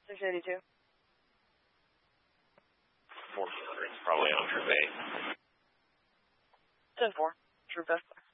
682. 4, it's probably on Troop 8. 10-4, Troop F.